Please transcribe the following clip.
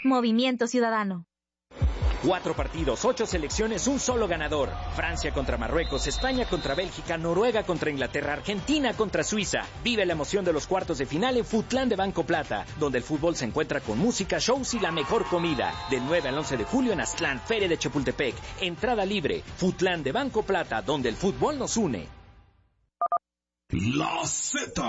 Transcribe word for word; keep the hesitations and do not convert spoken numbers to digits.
Movimiento Ciudadano. Cuatro partidos, ocho selecciones, un solo ganador. Francia contra Marruecos, España contra Bélgica, Noruega contra Inglaterra, Argentina contra Suiza. Vive la emoción de los cuartos de final en Futlán de Banco Plata, donde el fútbol se encuentra con música, shows y la mejor comida. Del nueve al once de julio en Aztlán, Feria de Chapultepec. Entrada libre. Futlán de Banco Plata, donde el fútbol nos une. La Z.